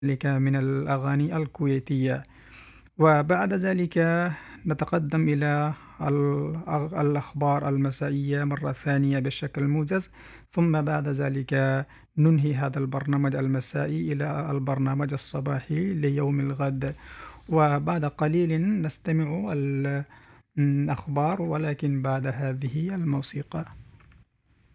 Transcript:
ذلك من الأغاني الكويتية. وبعد ذلك نتقدم إلى الأخبار المسائية مرة ثانية بشكل موجز، ثم بعد ذلك ننهي هذا البرنامج المسائي إلى البرنامج الصباحي ليوم الغد. وبعد قليل نستمع الأخبار، ولكن بعد هذه الموسيقى.